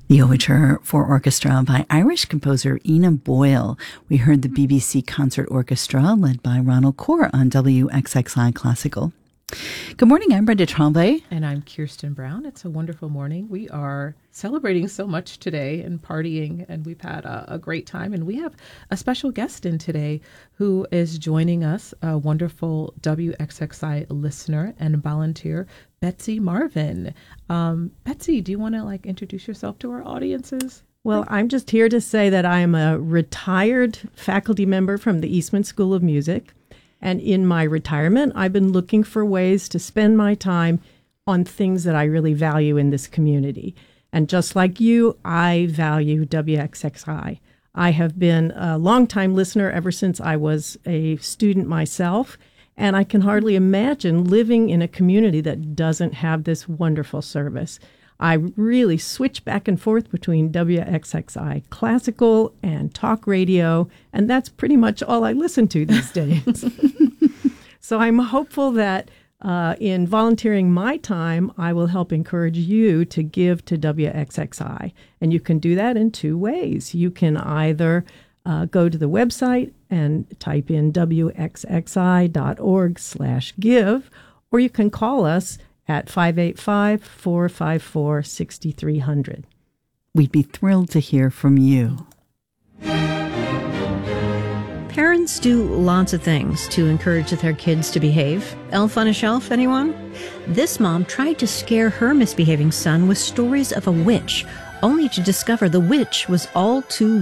The overture for orchestra by Irish composer Ina Boyle. We heard the BBC Concert Orchestra led by Ronald Kaur on WXXI Classical. Good morning, I'm Brenda Tremblay. And I'm Kirsten Brown. It's a wonderful morning. We are celebrating so much today and partying, and we've had a great time. And we have a special guest in today who is joining us, a wonderful WXXI listener and volunteer, Betsy Marvin. Betsy, do you want to introduce yourself to our audiences? Well, I'm just here to say that I am a retired faculty member from the Eastman School of Music. And in my retirement, I've been looking for ways to spend my time on things that I really value in this community. And just like you, I value WXXI. I have been a longtime listener ever since I was a student myself. And I can hardly imagine living in a community that doesn't have this wonderful service. I really switch back and forth between WXXI classical and talk radio, and that's pretty much all I listen to these days. So I'm hopeful that in volunteering my time, I will help encourage you to give to WXXI. And you can do that in two ways. You can either go to the website and type in wxxi.org/give, or you can call us at 585-454-6300. We'd be thrilled to hear from you. Parents do lots of things to encourage their kids to behave. Elf on a Shelf, anyone? This mom tried to scare her misbehaving son with stories of a witch, only to discover the witch was all too